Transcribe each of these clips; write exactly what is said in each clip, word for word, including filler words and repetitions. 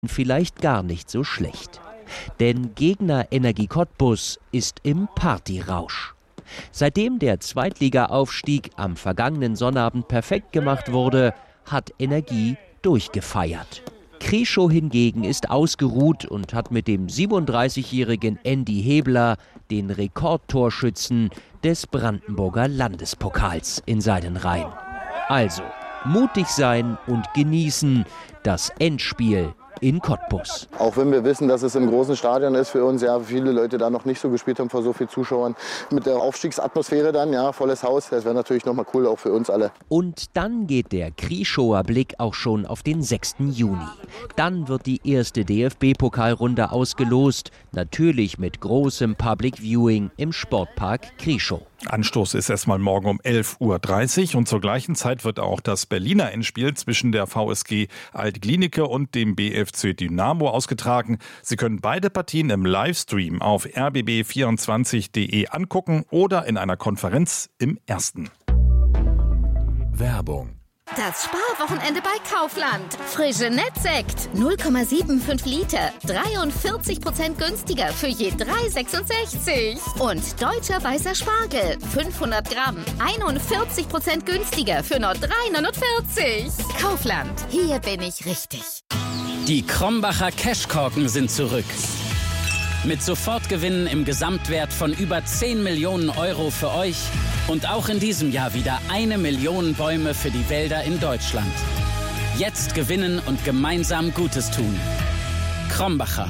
vielleicht gar nicht so schlecht. Denn Gegner Energie Cottbus ist im Partyrausch. Seitdem der Zweitliga-Aufstieg am vergangenen Sonnabend perfekt gemacht wurde, hat Energie durchgefeiert. Krieschow hingegen ist ausgeruht und hat mit dem siebenunddreißigjährigen Andy Hebler den Rekordtorschützen des Brandenburger Landespokals in seinen Reihen. Also, mutig sein und genießen das Endspiel in Cottbus. Auch wenn wir wissen, dass es im großen Stadion ist für uns, ja, viele Leute da noch nicht so gespielt haben vor so vielen Zuschauern. Mit der Aufstiegsatmosphäre dann, ja, volles Haus, das wäre natürlich nochmal cool, auch für uns alle. Und dann geht der Krieschower Blick auch schon auf den sechsten Juni. Dann wird die erste D F B-Pokalrunde ausgelost, natürlich mit großem Public Viewing im Sportpark Krieschow. Anstoß ist erstmal morgen um elf Uhr dreißig und zur gleichen Zeit wird auch das Berliner Endspiel zwischen der V S G Alt-Glienicke und dem B F C Dynamo ausgetragen. Sie können beide Partien im Livestream auf r b b vierundzwanzig punkt d e angucken oder in einer Konferenz im Ersten. Werbung. Das Sparwochenende bei Kaufland. Frische Nettsekt. null Komma fünfundsiebzig Liter. dreiundvierzig Prozent günstiger für je drei Komma sechsundsechzig. Und deutscher weißer Spargel. fünfhundert Gramm. einundvierzig Prozent günstiger für nur drei Komma neunundvierzig. Kaufland. Hier bin ich richtig. Die Krombacher Cashkorken sind zurück. Mit Sofortgewinnen im Gesamtwert von über zehn Millionen Euro für euch. Und auch in diesem Jahr wieder eine Million Bäume für die Wälder in Deutschland. Jetzt gewinnen und gemeinsam Gutes tun. Krombacher.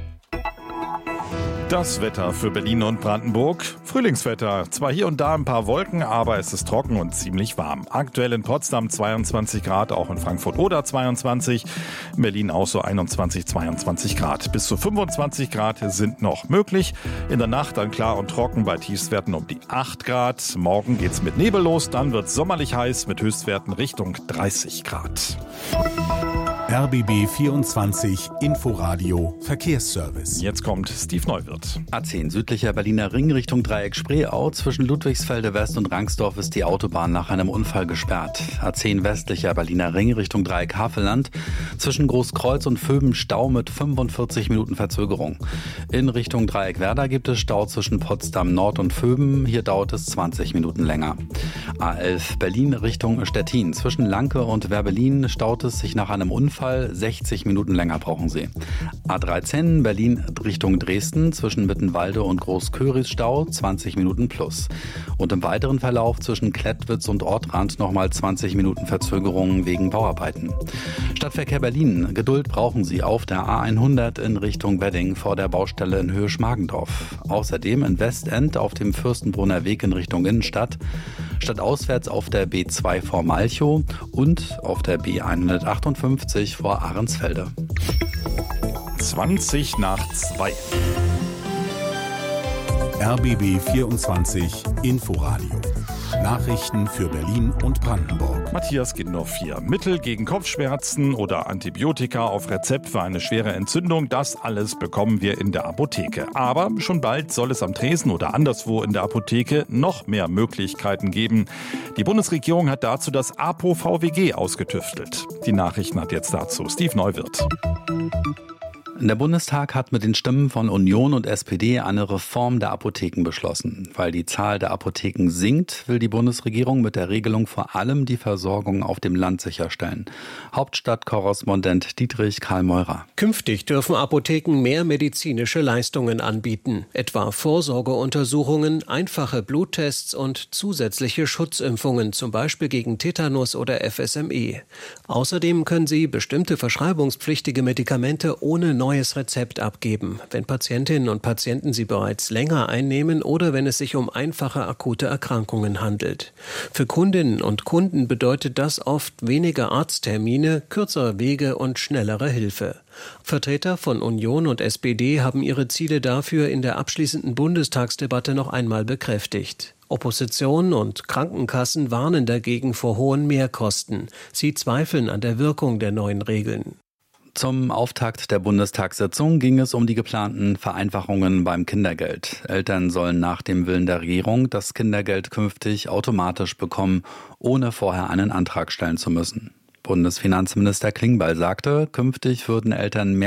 Das Wetter für Berlin und Brandenburg. Frühlingswetter. Zwar hier und da ein paar Wolken, aber es ist trocken und ziemlich warm. Aktuell in Potsdam zweiundzwanzig Grad, auch in Frankfurt oder zweiundzwanzig. In Berlin auch so einundzwanzig, zweiundzwanzig Grad. Bis zu fünfundzwanzig Grad sind noch möglich. In der Nacht dann klar und trocken bei Tiefstwerten um die acht Grad. Morgen geht's mit Nebel los, dann wird es sommerlich heiß mit Höchstwerten Richtung dreißig Grad. R B B vierundzwanzig Inforadio Verkehrsservice. Jetzt kommt Steve Neuwirth. A zehn südlicher Berliner Ring Richtung Dreieck Spreeau. Zwischen Ludwigsfelde West und Rangsdorf ist die Autobahn nach einem Unfall gesperrt. A zehn westlicher Berliner Ring Richtung Dreieck Havelland. Zwischen Großkreuz und Vöben Stau mit fünfundvierzig Minuten Verzögerung. In Richtung Dreieck Werder gibt es Stau zwischen Potsdam Nord und Vöben. Hier dauert es zwanzig Minuten länger. A elf Berlin Richtung Stettin. Zwischen Lanke und Werbelin staut es sich nach einem Unfall. sechzig Minuten länger brauchen Sie. A dreizehn Berlin Richtung Dresden zwischen Mittenwalde und Großköris Stau zwanzig Minuten plus. Und im weiteren Verlauf zwischen Klettwitz und Ortrand nochmal zwanzig Minuten Verzögerung wegen Bauarbeiten. Stadtverkehr Berlin. Geduld brauchen Sie auf der A hundert in Richtung Wedding vor der Baustelle in Höhe Schmargendorf. Außerdem in Westend auf dem Fürstenbrunner Weg in Richtung Innenstadt. Stadtauswärts auf der B zwei vor Malchow und auf der B hundertachtundfünfzig vor Ahrensfelde. zwanzig nach zwei. R B B vierundzwanzig Inforadio. Nachrichten für Berlin und Brandenburg. Matthias Gindorf hier. Mittel gegen Kopfschmerzen oder Antibiotika auf Rezept für eine schwere Entzündung, das alles bekommen wir in der Apotheke. Aber schon bald soll es am Tresen oder anderswo in der Apotheke noch mehr Möglichkeiten geben. Die Bundesregierung hat dazu das APO V W G ausgetüftelt. Die Nachrichten hat jetzt dazu Steve Neuwirth. Der Bundestag hat mit den Stimmen von Union und S P D eine Reform der Apotheken beschlossen. Weil die Zahl der Apotheken sinkt, will die Bundesregierung mit der Regelung vor allem die Versorgung auf dem Land sicherstellen. Hauptstadtkorrespondent Dietrich Karl Meurer. Künftig dürfen Apotheken mehr medizinische Leistungen anbieten, etwa Vorsorgeuntersuchungen, einfache Bluttests und zusätzliche Schutzimpfungen, zum Beispiel gegen Tetanus oder F S M E. Außerdem können sie bestimmte verschreibungspflichtige Medikamente ohne neue neues Rezept abgeben, wenn Patientinnen und Patienten sie bereits länger einnehmen oder wenn es sich um einfache akute Erkrankungen handelt. Für Kundinnen und Kunden bedeutet das oft weniger Arzttermine, kürzere Wege und schnellere Hilfe. Vertreter von Union und S P D haben ihre Ziele dafür in der abschließenden Bundestagsdebatte noch einmal bekräftigt. Opposition und Krankenkassen warnen dagegen vor hohen Mehrkosten. Sie zweifeln an der Wirkung der neuen Regeln. Zum Auftakt der Bundestagssitzung ging es um die geplanten Vereinfachungen beim Kindergeld. Eltern sollen nach dem Willen der Regierung das Kindergeld künftig automatisch bekommen, ohne vorher einen Antrag stellen zu müssen. Bundesfinanzminister Klingbeil sagte, künftig würden Eltern mehr